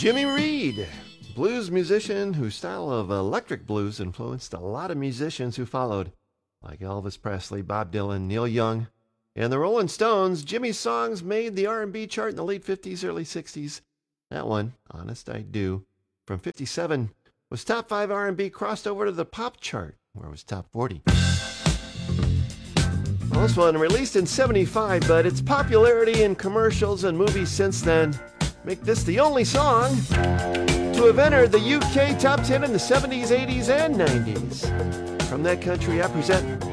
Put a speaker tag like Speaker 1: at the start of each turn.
Speaker 1: Jimmy Reed, blues musician whose style of electric blues influenced a lot of musicians who followed, like Elvis Presley, Bob Dylan, Neil Young, and the Rolling Stones. Jimmy's songs made the R&B chart in the late 50s, early 60s. That one, Honest I Do, from 57, was top 5 R&B, crossed over to the pop chart, where it was top 40. Well, this one released in 75, but its popularity in commercials and movies since then make this the only song to have entered the UK top 10 in the 70s, 80s, and 90s. From that country, I present